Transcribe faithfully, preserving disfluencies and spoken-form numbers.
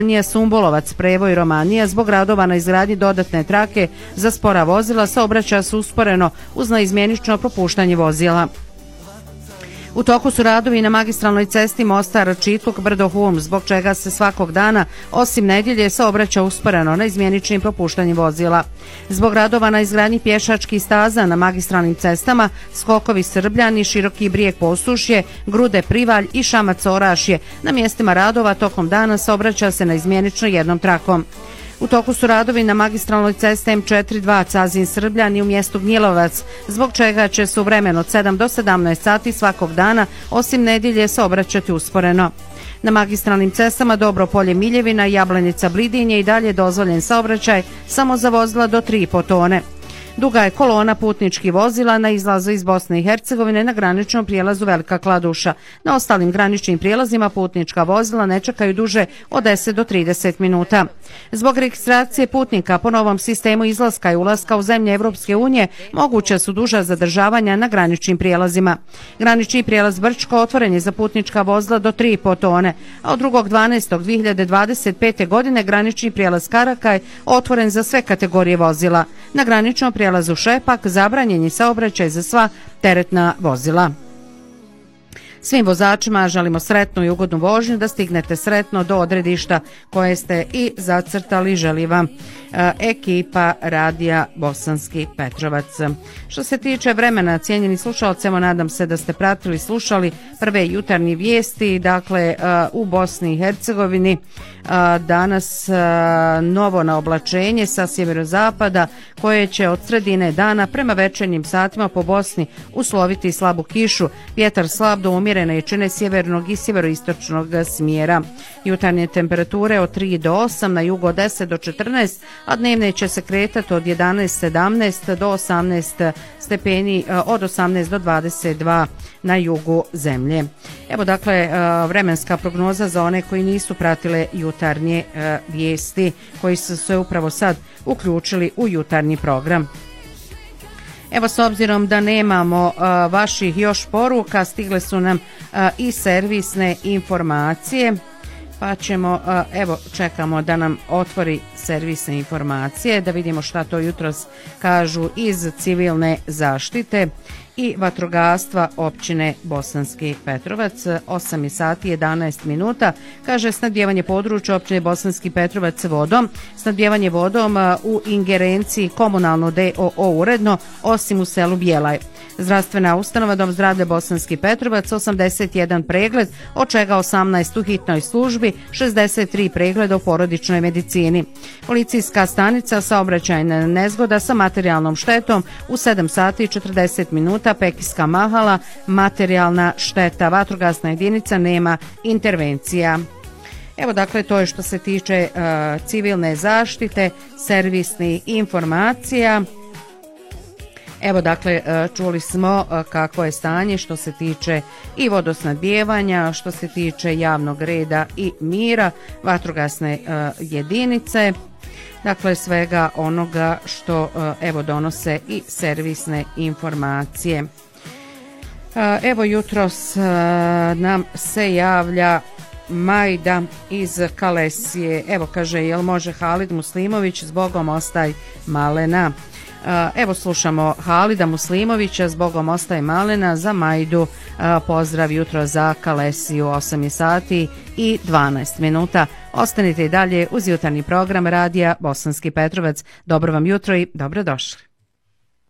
Sumbolovac, prevoj Romanija zbog radova na izgradnji dodatne trake za spora vozila saobraćaja se usporeno uz naizmjenično propuštanje vozila. U toku su radovi na magistralnoj cesti Mostar Čitluk Brdo Hum, zbog čega se svakog dana, osim nedjelje, saobraća usporeno na izmjeničnim propuštanjem vozila. Zbog radova na izgradnji pješačkih staza na magistralnim cestama Skokovi Srbljani, Široki Brijeg Posušje, Grude Privalj i Šamac Orašje, na mjestima radova tokom dana saobraća se na izmjenično jednom trakom. U toku su radovi na magistralnoj cesti M četiri dva Cazin Srbljani u mjestu Gnjilovac, zbog čega će se u vremenu od sedam do sedamnaest sati svakog dana, osim nedjelje, saobraćati usporeno. Na magistralnim cestama Dobro Polje Miljevina i Jablanica Blidinje i dalje dozvoljen saobraćaj samo za vozila do tri i po tone. Duga je kolona putničkih vozila na izlazu iz Bosne i Hercegovine na graničnom prijelazu Velika Kladuša. Na ostalim graničnim prijelazima putnička vozila ne čekaju duže od deset do trideset minuta. Zbog registracije putnika po novom sistemu izlaska i ulaska u zemlje Evropske unije moguće su duža zadržavanja na graničnim prijelazima. Granični prijelaz Brčko otvoren je za putnička vozila do tri i po tone, a od drugog dvanaestog dve hiljade dvadeset pete. godine granični prijelaz Karakaj otvoren za sve kategorije vozila. Na graničnom prijelazu Šepak zabranjen je saobraćaj za sva teretna vozila. Svim vozačima želimo sretnu i ugodnu vožnju, da stignete sretno do odredišta koje ste i zacrtali. Želi vam e, ekipa Radija Bosanski Petrovac. Što se tiče vremena, cijenjeni slušalci, evo nadam se da ste pratili, slušali prve jutarnje vijesti. Dakle, e, u Bosni i Hercegovini e, danas e, novo naoblačenje sa sjeverozapada koje će od sredine dana prema večernjim satima po Bosni usloviti slabu kišu. Vjetar slab do umjerene jačine sjevernog i sjeveroistočnog smjera. Jutarnje temperature od tri do osam, na jugu od deset do četrnaest, a dnevne će se kretati od jedanaest sedamnaest do osamnaest stepeni, od osamnaest do dvadeset dva na jugu zemlje. Evo dakle vremenska prognoza za one koji nisu pratile jutarnje vijesti, koji su se upravo sad uključili u jutarnji program. Evo, s obzirom da nemamo uh, vaših još poruka, stigle su nam uh, i servisne informacije, pa ćemo, uh, evo, čekamo da nam otvori servisne informacije, da vidimo šta to jutros kažu iz civilne zaštite i vatrogastva općine Bosanski Petrovac. osam sati jedanaest minuta. Kaže, snabdijevanje područja općine Bosanski Petrovac vodom. Snabdijevanje vodom u ingerenciji komunalno D O O uredno, osim u selu Bjelaj. Zdravstvena ustanova Dom zdravlja Bosanski Petrovac, osamdeset jedan pregled, od čega osamnaest u hitnoj službi, šezdeset tri pregleda u porodičnoj medicini. Policijska stanica saobraćajna nezgoda sa materijalnom štetom u sedam sati i četrdeset minuta, Pekijska Mahala, materijalna šteta. Vatrogasna jedinica, nema intervencija. Evo dakle, to je što se tiče uh, civilne zaštite, servisnih informacija. Evo dakle, čuli smo kako je stanje što se tiče i vodosnabdijevanja, što se tiče javnog reda i mira, vatrogasne jedinice, dakle svega onoga što evo donose i servisne informacije. Evo jutros nam se javlja Majda iz Kalesije. Evo kaže, jel može Halid Muslimović, zbogom ostaj malena. Evo slušamo Halida Muslimovića, zbogom ostaje malena, za Majdu. Pozdrav jutro za Kalesiju, osam sati i dvanaest minuta. Ostanite i dalje uz jutarnji program Radija Bosanski Petrovac. Dobro vam jutro i dobrodošli.